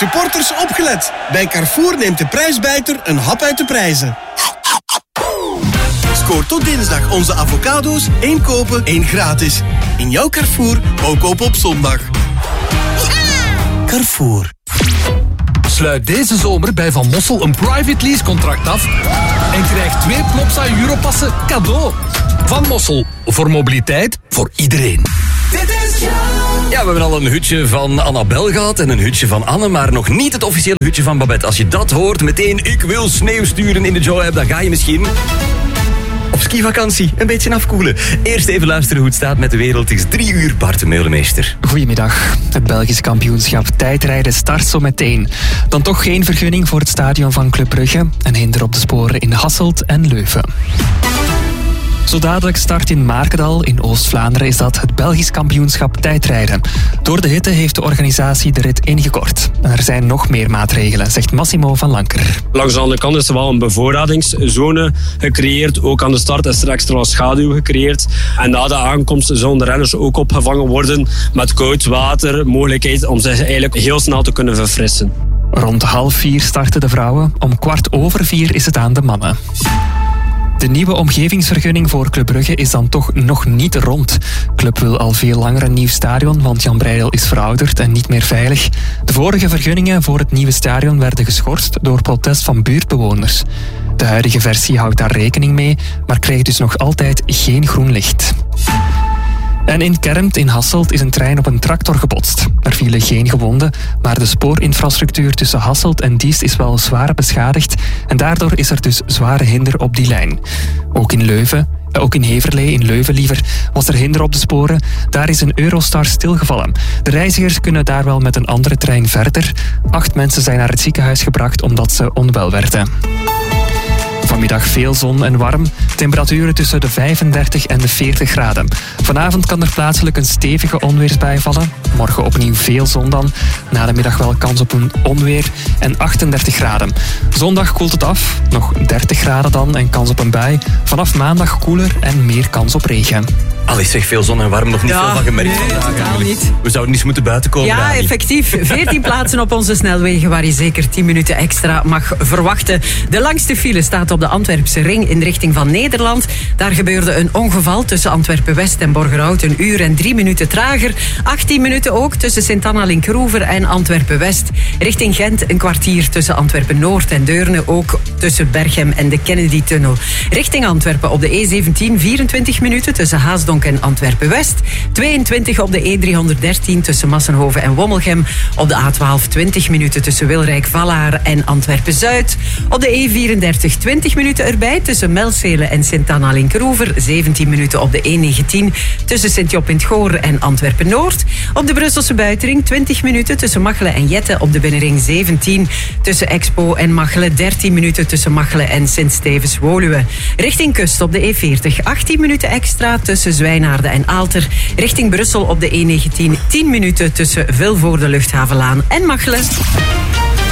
Supporters opgelet. Bij Carrefour neemt de prijsbijter een hap uit de prijzen. Scoor tot dinsdag onze avocado's. 1 kopen, 1 gratis. In jouw Carrefour, ook op zondag. Carrefour. Sluit deze zomer bij Van Mossel een private lease contract af en krijg 2 Plopsa Europassen cadeau. Van Mossel, voor mobiliteit, voor iedereen. Ja, we hebben al een hutje van Annabel gehad en een hutje van Anne, maar nog niet het officiële hutje van Babette. Als je dat hoort, meteen ik wil sneeuw sturen in de Joy-app, dan ga je misschien op skivakantie een beetje afkoelen. Eerst even luisteren hoe het staat met de wereld. Het is 3 uur, Bart de Meulemeester. Goedemiddag. Het Belgisch kampioenschap tijdrijden start zo meteen. Dan toch geen vergunning voor het stadion van Club Brugge en hinder op de sporen in Hasselt en Leuven. Zo dadelijk start in Markendal in Oost-Vlaanderen is dat het Belgisch kampioenschap tijdrijden. Door de hitte heeft de organisatie de rit ingekort. En er zijn nog meer maatregelen, zegt Massimo van Lanker. Langs de andere kant is er wel een bevoorradingszone gecreëerd. Ook aan de start is er extra schaduw gecreëerd. En na de aankomst zullen de renners ook opgevangen worden met koud water. Mogelijkheid om zich eigenlijk heel snel te kunnen verfrissen. Rond 3:30 starten de vrouwen. Om 4:15 is het aan de mannen. De nieuwe omgevingsvergunning voor Club Brugge is dan toch nog niet rond. Club wil al veel langer een nieuw stadion, want Jan Breidel is verouderd en niet meer veilig. De vorige vergunningen voor het nieuwe stadion werden geschorst door protest van buurtbewoners. De huidige versie houdt daar rekening mee, maar krijgt dus nog altijd geen groen licht. En in Kermt in Hasselt is een trein op een tractor gebotst. Er vielen geen gewonden, maar de spoorinfrastructuur tussen Hasselt en Diest is wel zwaar beschadigd en daardoor is er dus zware hinder op die lijn. Ook in Heverlee, in Leuven liever, was er hinder op de sporen. Daar is een Eurostar stilgevallen. De reizigers kunnen daar wel met een andere trein verder. 8 mensen zijn naar het ziekenhuis gebracht omdat ze onwel werden. Vanmiddag veel zon en warm. Temperaturen tussen de 35 en de 40 graden. Vanavond kan er plaatselijk een stevige onweersbui vallen. Morgen opnieuw veel zon dan. Na de middag wel kans op een onweer en 38 graden. Zondag koelt het af. Nog 30 graden dan en kans op een bui. Vanaf maandag koeler en meer kans op regen. Alice zegt veel zon en warm, nog niet veel van gemerkt vandaag. Totaal niet. We zouden niet moeten buiten komen. Ja, effectief. 14 plaatsen op onze snelwegen waar je zeker 10 minuten extra mag verwachten. De langste file staat op de Antwerpse ring in de richting van Nederland. Daar gebeurde een ongeval tussen Antwerpen-West en Borgerhout. 1 uur en 3 minuten trager. 18 minuten ook tussen Sint-Anna-Linkroever en Antwerpen-West. Richting Gent een kwartier tussen Antwerpen-Noord en Deurne. Ook tussen Berchem en de Kennedy-tunnel. Richting Antwerpen op de E17 24 minuten tussen Haasdonk en Antwerpen-West. 22 op de E313 tussen Massenhoven en Wommelgem. Op de A12 20 minuten tussen Wilrijk-Vallaar en Antwerpen-Zuid. Op de E34 20 minuten erbij tussen Melcele en Sint-Anna-Linkroever. 17 minuten op de E19 tussen Sint-Job in 't Goor en Antwerpen-Noord. Op de Brusselse buitenring 20 minuten tussen Machelen en Jette. Op de binnenring 17 tussen Expo en Machelen. 13 minuten tussen Machelen en Sint-Stevens-Woluwe. Richting kust op de E40 18 minuten extra tussen Zwijnaarden en Aalter. Richting Brussel op de E19 10 minuten tussen Vilvoorde, Luchthavenlaan en Machelen.